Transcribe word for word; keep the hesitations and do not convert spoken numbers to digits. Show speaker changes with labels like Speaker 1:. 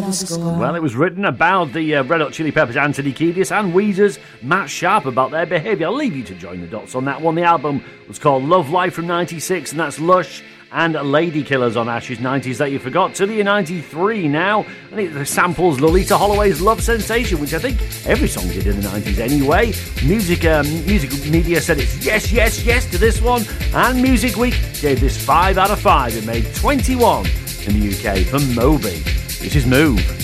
Speaker 1: the score.
Speaker 2: Well, it was written about the uh, Red Hot Chili Peppers' Anthony Kiedis and Weezer's Matt Sharp about their behaviour. I'll leave you to join the dots on that one. The album was called Love Life from ninety-six, and that's Lush and Lady Killers on Ash's nineties That You Forgot to the ninety-three now. And it samples Lolita Holloway's Love Sensation, which I think every song did in the nineties anyway. Music, um, music media said it's yes, yes, yes to this one. And Music Week gave this five out of five. It made twenty-one in the U K for Moby. This is Move.